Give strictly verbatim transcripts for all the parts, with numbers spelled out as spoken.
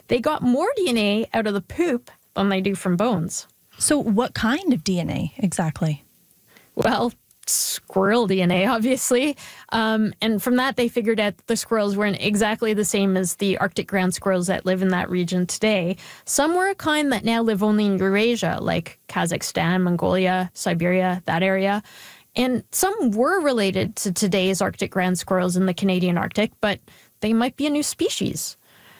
They got more D N A out of the poop than they do from bones. So what kind of D N A exactly? Well, squirrel D N A, obviously. Um, and from that, they figured out that the squirrels weren't exactly the same as the Arctic ground squirrels that live in that region today. Some were a kind that now live only in Eurasia, like Kazakhstan, Mongolia, Siberia, that area. And some were related to today's Arctic ground squirrels in the Canadian Arctic, but they might be a new species.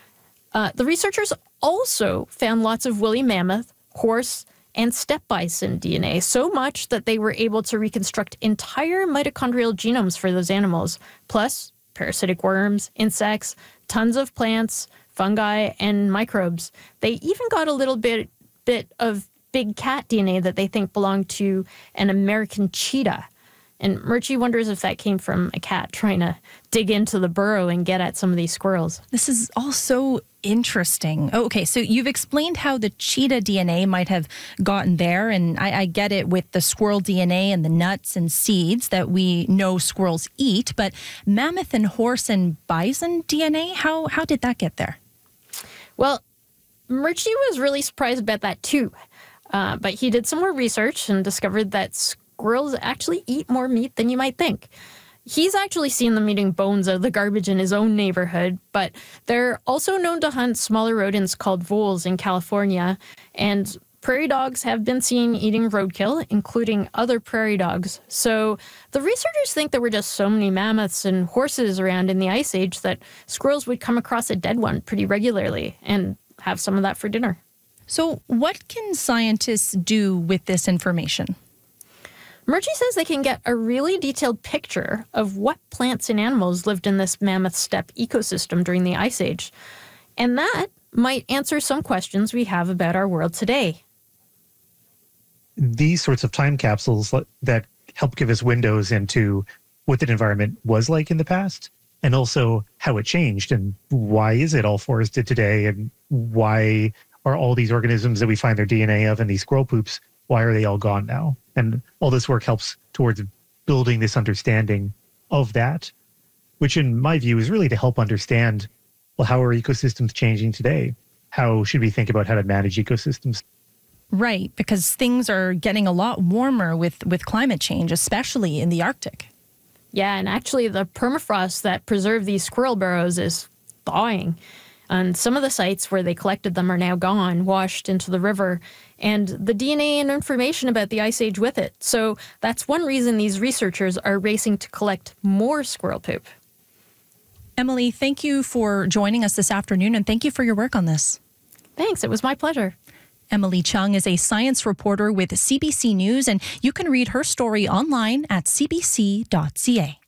Uh, the researchers also found lots of woolly mammoth, horse, and steppe bison D N A, so much that they were able to reconstruct entire mitochondrial genomes for those animals, plus parasitic worms, insects, tons of plants, fungi, and microbes. They even got a little bit, bit of big cat D N A that they think belonged to an American cheetah. And Murchie wonders if that came from a cat trying to dig into the burrow and get at some of these squirrels. This is all so interesting. Oh, okay, so you've explained how the cheetah D N A might have gotten there, and I, I get it with the squirrel D N A and the nuts and seeds that we know squirrels eat, but mammoth and horse and bison D N A, how, how did that get there? Well, Murchie was really surprised about that too, uh, but he did some more research and discovered that squirrels actually eat more meat than you might think. He's actually seen them eating bones out of the garbage in his own neighborhood, but they're also known to hunt smaller rodents called voles in California, and prairie dogs have been seen eating roadkill, including other prairie dogs. So the researchers think there were just so many mammoths and horses around in the Ice Age that squirrels would come across a dead one pretty regularly and have some of that for dinner. So what can scientists do with this information? Murchie says they can get a really detailed picture of what plants and animals lived in this mammoth steppe ecosystem during the Ice Age. And that might answer some questions we have about our world today. These sorts of time capsules that help give us windows into what the environment was like in the past, and also how it changed, and why is it all forested today, and why are all these organisms that we find their D N A of in these squirrel poops, why are they all gone now? And all this work helps towards building this understanding of that, which in my view is really to help understand, well, how are ecosystems changing today? How should we think about how to manage ecosystems? Right, because things are getting a lot warmer with, with climate change, especially in the Arctic. Yeah, and actually the permafrost that preserved these squirrel burrows is thawing. And some of the sites where they collected them are now gone, washed into the river, and the D N A and information about the Ice Age with it. So that's one reason these researchers are racing to collect more squirrel poop. Emily, thank you for joining us this afternoon, and thank you for your work on this. Thanks, it was my pleasure. Emily Chung is a science reporter with C B C News, and you can read her story online at c b c dot c a.